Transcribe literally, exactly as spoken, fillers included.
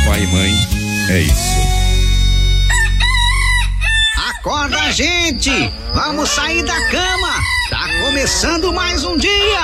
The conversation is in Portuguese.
pai e mãe, é isso. Acorda, gente! Vamos sair da cama! Tá começando mais um dia!